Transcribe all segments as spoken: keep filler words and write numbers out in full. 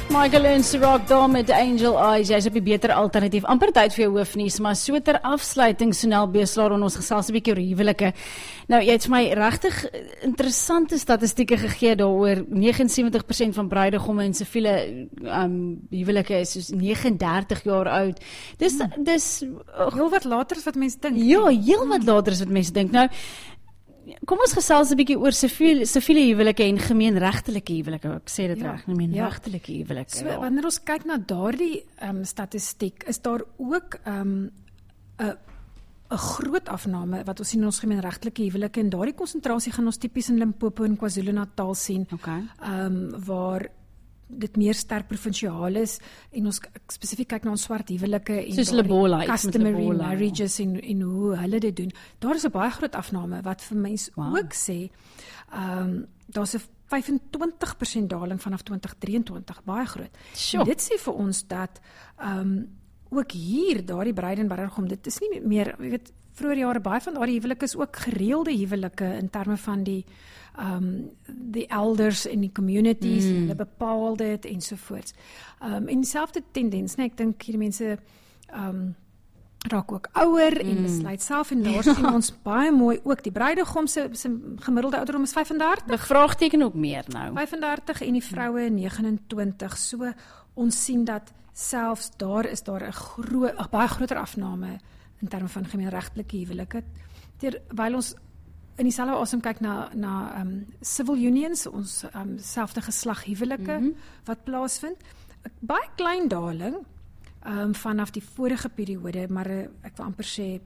Michael Ernst rock daar met Angel Eyes, jy is op die beter alternatief, amper tyd vir jou hoofnuus, maar so ter afsluiting, Sonel Beslaar, en ons gesels 'n bietjie oor huwelike. Nou, jy het vir my regtig interessante statistieke gegee daaroor, negenensewentig persent van bruidegomme en siviele um, huwelike is soos negenendertig jaar oud. Dis, hmm. dis heel wat later is wat mense dink. Ja, heel wat later is wat mense dink. Nou, kom ons gesels 'n bietjie oor siviele, siviele huwelike en gemeenregtelike huwelike. Ek sê dit ja, reg, gemeenregtelike ja. huwelike. So, ja. Wanneer ons kyk na daardie um, statistiek, is daar ook 'n um, 'n 'n groot afname wat ons sien in ons gemeenregtelike huwelike, en daardie konsentrasie gaan ons tipies in Limpopo en KwaZulu-Natal sien, okay. um, waar dit meer sterk provinsiaal is, en ons spesifiek kyk na ons swart huwelike en customary marriages en, en hoe hulle dit doen. Daar is 'n baie groot afname wat vir mense wow. ook sê, um, daar's 'n vyf en twintig persent daling vanaf twintig drie en twintig, baie groot. Sure. Dit sê vir ons dat um, ook hier, daardie bruid en bruidegom, dit is nie meer, jy weet, vroeër jare, baie van daardie huwelike is ook gereelde huwelike in terme van die um, die elders in die communities, mm. hulle bepaal dit ensovoorts. Um, en dieselfde tendens, nee, ek dink hierdie mense um, raak ook ouer mm. en besluit self, en daar sien ons baie mooi ook, die bruidegom se gemiddelde ouderdom is vyfendertig. Die vraagteken ook meer nou. vyfendertig en die vroue negenentwintig, so ons sien dat selfs daar is daar 'n groot, 'n baie groter afname in terme van gemeenregtelike huwelike, terwyl ons in dieselfde asem kyk na, na um, civil unions, ons um, selfde geslag huwelike mm-hmm. wat plaasvind, baie klein daling um, vanaf die vorige periode, maar uh, ek wil amper sê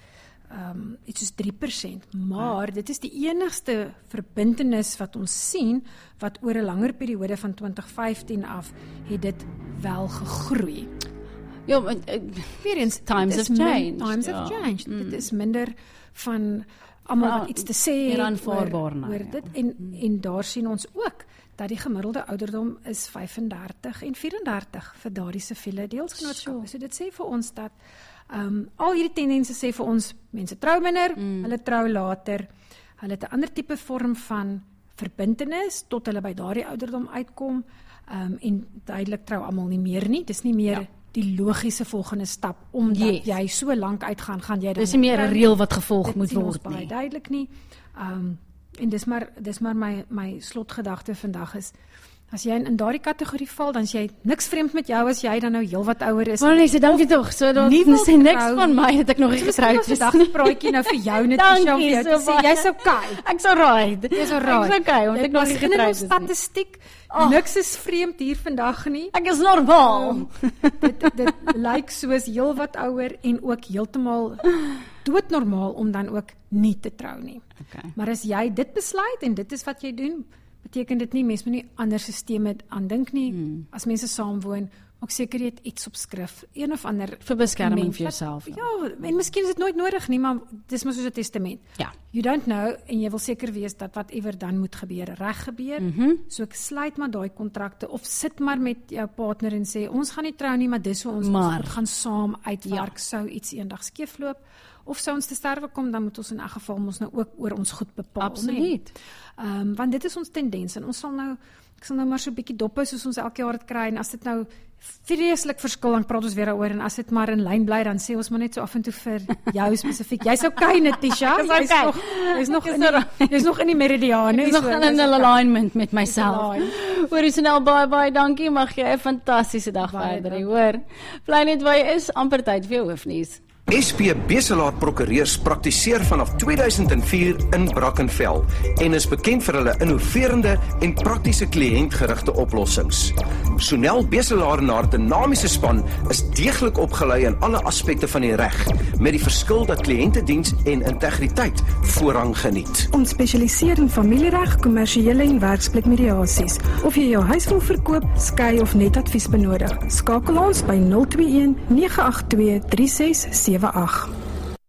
um, iets soos drie persent, maar ja. dit is die enigste verbintenis wat ons sien, wat oor 'n langer periode van twintig vyftien af, het dit wel gegroei. Ja, maar weer eens, times have changed. Times ja. have changed. Mm. Dit is minder van almal ja, wat iets te sê meer aanvaarbaar oor, oor dit, en, mm. en daar sien ons ook dat die gemiddelde ouderdom is vyfendertig en vierendertig vir daardie siviele deelgenootskappe. So dit sê vir ons dat um, al hierdie tendense sê vir ons, mense trou minder, mm. hulle trou later, hulle het 'n ander tipe vorm van verbintenis tot hulle by daardie ouderdom uitkom, um, en duidelik trou almal nie meer nie, dis nie meer ja. die logiese volgende stap, omdat yes. jy so lank uitgaan, gaan jy dan dis nie meer 'n reël wat gevolg moet word nie. Baie duidelik nie. Um, en dis maar dis maar my my slotgedagte vandag is, as jy in, in daardie kategorie val, dan is jy niks vreemd met jou as jy dan nou heelwat ouer is. Maar nee, sê dankie tog. So dan sê niks van my dat ek nog nie getroud is. Vandag 'n praatjie nou vir jou net vir jou vir jou te sê jy's okay. Ek's alright. Jy's alright. Ek's okay, want ek nog nie getroud is nie. Statistiek, oh. niks is vreemd hier vandag nie. Ek is normaal. Um, dit dit lyk soos heelwat ouer en ook heeltemal doodnormaal om dan ook nie te trou nie. Okay. Maar as jy dit besluit en dit is wat jy doen, beteken dit nie, mens moet nie ander sisteme aandink nie, hmm. as mense saamwoon, maak seker jy het iets op skrif, een of ander vir beskerming mens, vir jouself. Ja, en miskien is dit nooit nodig nie, maar dis maar soos 'n testament. Ja. You don't know, en jy wil seker wees dat whatever dan moet gebeur, reg gebeur, mm-hmm. so ek sluit maar daai kontrakte, of sit maar met jou partner en sê, ons gaan nie trou nie, maar dis hoe ons, maar, ons gaan saam uitwerk, ja. sou iets eendag skeefloop, of sou ons te sterwe kom, dan moet ons in elk geval ons nou ook oor ons goed bepaal. Absoluut. Um, want dit is ons tendens, en ons sal nou, ek sal nou maar so 'n bietjie dop hou, soos ons elke jaar het kry, en as dit nou vreeslik verskil, dan praat ons weer daaroor, en as dit maar in lyn bly, dan sê ons maar net so af en toe vir jou spesifiek, jy's okay, Natisha, jy's okay. nog, jy's nog, in die, jy's nog in die meridiane, jy's nog so, in 'n alignment met myself. Hoorie Sonel, baie baie dankie, mag jy 'n fantastiese dag verder hê, hoor. Bly net waar jy is, amper tyd vir jou hoofnuus. S P Beselaar Prokureurs praktiseer vanaf twee duisend vier in Brackenfell en is bekend vir hulle innoverende en praktiese kliëntgerigte oplossings. Sonel Beselaar en haar dinamiese span is deeglik opgelei in alle aspekte van die reg, met die verskil dat kliëntediens en integriteit voorrang geniet. Ons spesialiseer in familiereg, kommersiële en werksplekmediasies. Of jy jou huis wil verkoop, skei of net advies benodig, skakel ons by nul twee een nege agt twee drie ses sewe agt.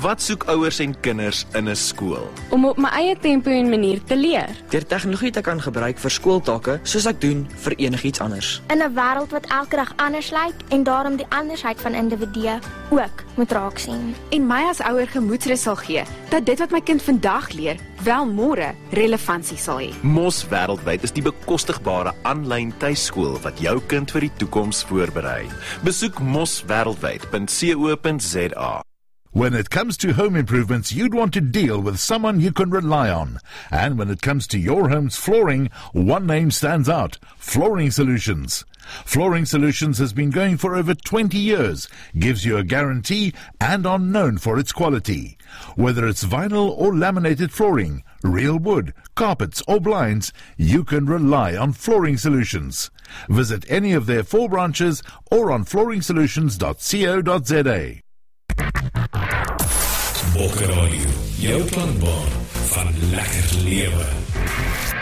Wat soek ouers en kinders in 'n skool? Om op my eie tempo en manier te leer. Deur tegnologie te kan gebruik vir skooltake, soos ek doen vir enigiets anders. In 'n wêreld wat elke dag anders lyk en daarom die andersheid van individue ook moet raak sien. En my as ouer gemoedsrus sal gee dat dit wat my kind vandag leer, wel môre relevantie sal hê. Mos Wêreldwyd is die bekostigbare aanlyn tuiskool wat jou kind vir die toekoms voorberei. Besoek mos wêreldwyd punt co punt za. When it comes to home improvements, you'd want to deal with someone you can rely on. And when it comes to your home's flooring, one name stands out: Flooring Solutions. Flooring Solutions has been going for over twenty years, gives you a guarantee, and are known for its quality. Whether it's vinyl or laminated flooring, real wood, carpets or blinds, you can rely on Flooring Solutions. Visit any of their four branches or on flooring solutions dot co dot za. Bokker Radio, jou klankbaan van lekker lewe.